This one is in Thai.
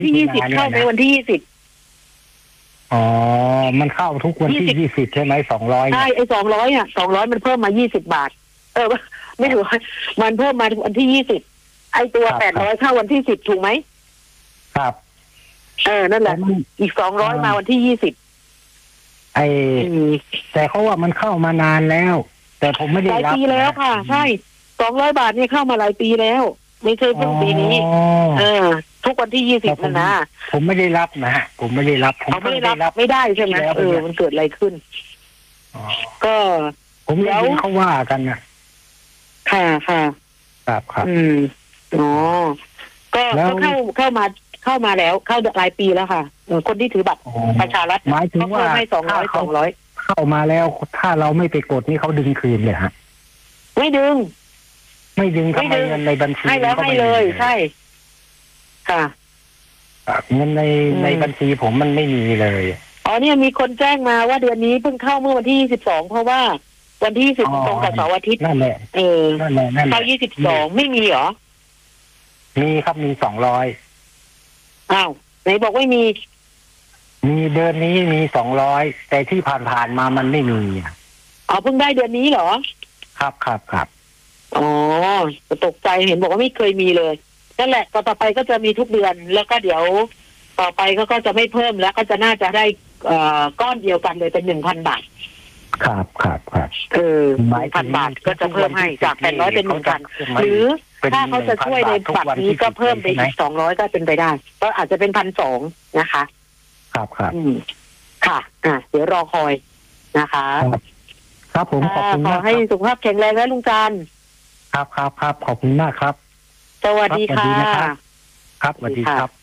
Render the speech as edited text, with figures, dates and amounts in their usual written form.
ที่20เข้าไหมวันที่20 อ๋อมันเข้าทุกวันที่20ใช่ไหม200 ใช่ไอ้200อ่ะ200มันเพิ่มมา20 บาทไม่ถูกมันเพิ่มมาวันที่20ไอ้ตัว800เข้าวันที่10ถูกไหมครับนั่นแหละอีก200มาวันที่20 แต่เขาว่ามันเข้ามานานแล้ว แต่ผมไม่ได้รับหลายปีแล้วค่ะใช่200 บาทนี่เข้ามาหลายปีแล้วไม่ใช่เพิ่งปีนี้ทุกวันที่20นะผมไม่ได้รับนะฮะผมไม่ได้รับผมไม่ได้รับไม่ได้ใช่ไหมมันเกิดอะไรขึ้นก็ผมได้ยินเขาว่ากันนะค่ะครับก็เข้ามาแล้วเข้าหลายปีแล้วค่ะคนที่ถือบัตรประชารัฐหมายถึงว่าให้200 เข้ามาแล้วถ้าเราไม่ไปกดนี่เขาดึงคืนเลยฮะไม่ดึงทำไมเงินในบัญชีให้แล้วให้เลยใช่ค่ะเงินในบัญชีผมมันไม่มีเลยเนี่ยมีคนแจ้งมาว่าเดือนนี้เพิ่งเข้าเมื่อวันที่22เพราะว่าวันที่20ตรงกับเสาร์อาทิตย์นั่นแหละเข้า22ไม่มีเหรอมีครับมี200 อ้าวไหนบอกไม่มีเดือนนี้มี200แต่ที่ผ่านมามันไม่มีเพิ่งได้เดือนนี้เหรอครับตกใจเห็นบอกว่าไม่เคยมีเลยนั่นแหละต่อไปก็จะมีทุกเดือนแล้วก็เดี๋ยวต่อไปก็จะไม่เพิ่มแล้วก็จะน่าจะได้ก้อนเดียวกันเลยเป็น 1,000 บาทครับ 1,000 บาทก็จะเพิ่มให้จาก800เป็น 1,000หรือถ้าเขาจะช่วยในบัตรนี้ก็เพิ่มไปอีก200ก็เป็นไปได้ก็อาจจะเป็น 1,200 นะคะครับค่ะเดี๋ยวรอคอยนะคะครับผมขอบคุณขอให้สุขภาพแข็งแรงนะลุงจันทร์ครับขอบคุณมากครับสวัสดีค่ะครับสวัสดีครับ